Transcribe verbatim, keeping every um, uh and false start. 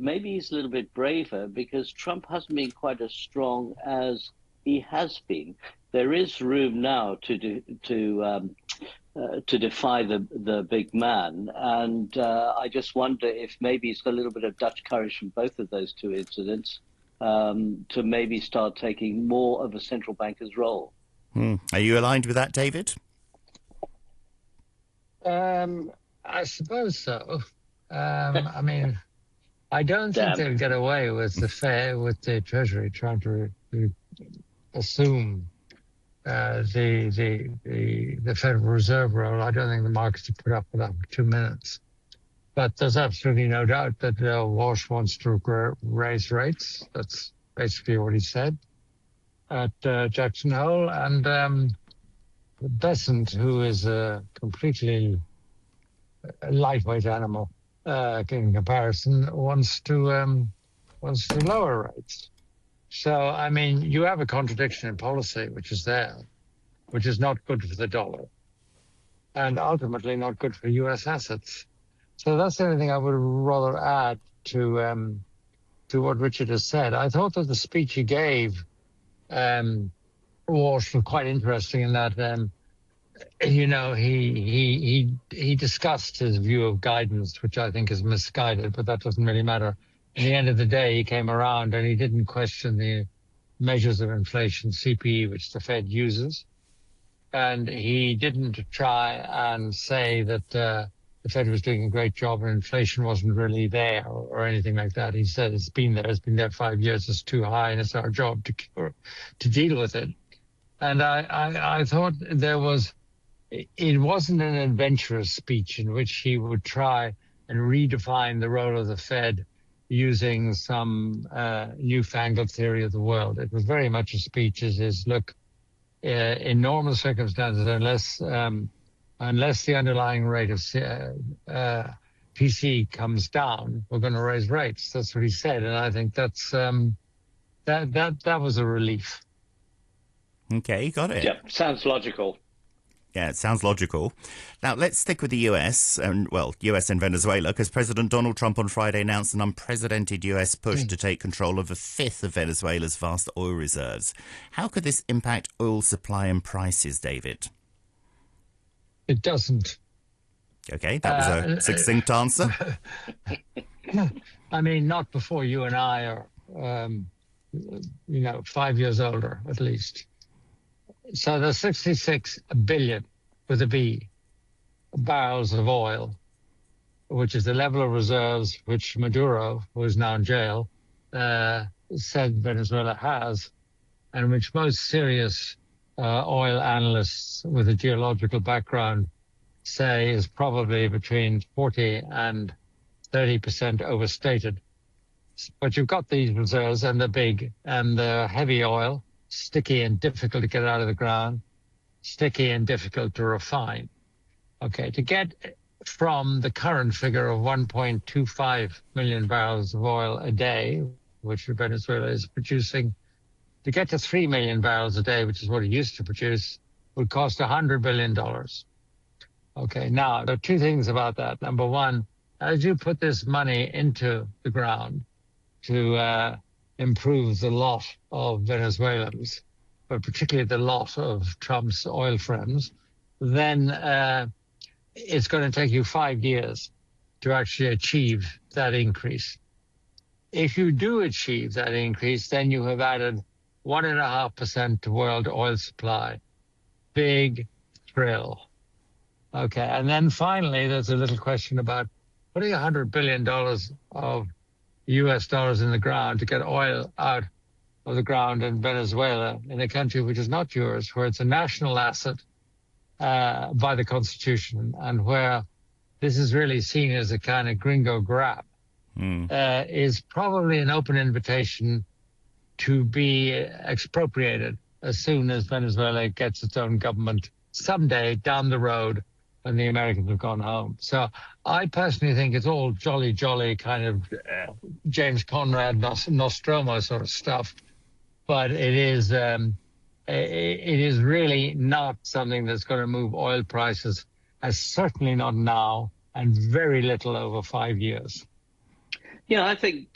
maybe he's a little bit braver because Trump hasn't been quite as strong as he has been. There is room now to do, to um, uh, to defy the the big man, and uh, I just wonder if maybe he's got a little bit of Dutch courage from both of those two incidents um, to maybe start taking more of a central banker's role. Hmm. Are you aligned with that, David? Um, I suppose so. Um, I mean, I don't think Damn. they'll get away with the Fed, with the Treasury trying to, to assume uh, the, the the the Federal Reserve role. I don't think the markets have put up with that for two minutes. But there's absolutely no doubt that uh, Walsh wants to raise rates. That's basically what he said at uh, Jackson Hole. And um, Bessent, who is a completely lightweight animal uh, in comparison, wants to um, wants to lower rates. So, I mean, you have a contradiction in policy, which is there, which is not good for the dollar, and ultimately not good for U S assets. So that's the only thing I would rather add to um, to what Richard has said. I thought that the speech he gave um, Walsh was quite interesting in that, um, you know, he he he he discussed his view of guidance, which I think is misguided, but that doesn't really matter. At the end of the day, he came around and he didn't question the measures of inflation, C P E, which the Fed uses. And he didn't try and say that uh, the Fed was doing a great job and inflation wasn't really there or, or anything like that. He said it's been there, it's been there five years, it's too high, and it's our job to cure, to deal with it. And I, I, I thought there was, it wasn't an adventurous speech in which he would try and redefine the role of the Fed using some uh, newfangled theory of the world. It was very much a speech as is, look, uh, in normal circumstances, unless um, unless the underlying rate of uh, uh, P C comes down, we're going to raise rates. That's what he said, and I think that's um, that that that was a relief. Okay, got it. Yeah, sounds logical. Yeah, it sounds logical. Now, let's stick with the U S, and, well, U S and Venezuela, because President Donald Trump on Friday announced an unprecedented U S push mm. to take control of a fifth of Venezuela's vast oil reserves. How could this impact oil supply and prices, David? It doesn't. Okay, that was a uh, succinct answer. I mean, not before you and I are, um, you know, five years older, at least. So there's sixty-six billion with a B barrels of oil, which is the level of reserves which Maduro, who is now in jail, uh, said Venezuela has, and which most serious uh, oil analysts with a geological background say is probably between forty and thirty percent overstated. But you've got these reserves, and they're big, and they're heavy oil, sticky and difficult to get out of the ground, sticky and difficult to refine. Okay, to get from the current figure of one point two five million barrels of oil a day, which Venezuela is producing, to get to three million barrels a day, which is what it used to produce, would cost one hundred billion dollars. Okay, now, there are two things about that. Number one, as you put this money into the ground to uh, improve the lot of Venezuelans, but particularly the lot of Trump's oil friends, then uh, it's going to take you five years to actually achieve that increase. If you do achieve that increase, then you have added one and a half percent to world oil supply. Big thrill. Okay, and then finally, there's a little question about putting one hundred billion dollars of U S dollars in the ground to get oil out of the ground in Venezuela, in a country which is not yours, where it's a national asset uh, by the Constitution, and where this is really seen as a kind of gringo grab, mm. uh, is probably an open invitation to be expropriated as soon as Venezuela gets its own government someday down the road when the Americans have gone home. So I personally think it's all jolly, jolly kind of uh, James Conrad, Nostromo sort of stuff. But it is um, it is really not something that's going to move oil prices, as certainly not now, and very little over five years. Yeah, I think